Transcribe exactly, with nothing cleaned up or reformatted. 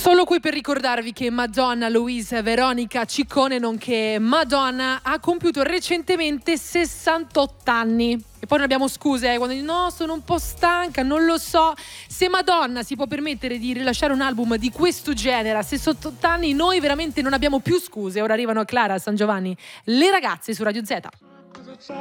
Solo qui per ricordarvi che Madonna Louise Veronica Ciccone, nonché Madonna, ha compiuto recentemente sessantotto anni. E poi non abbiamo scuse, eh, quando dici no, sono un po' stanca, non lo so. Se Madonna si può permettere di rilasciare un album di questo genere a sessantotto anni, noi veramente non abbiamo più scuse. Ora arrivano Clara San Giovanni, le ragazze su Radio Z.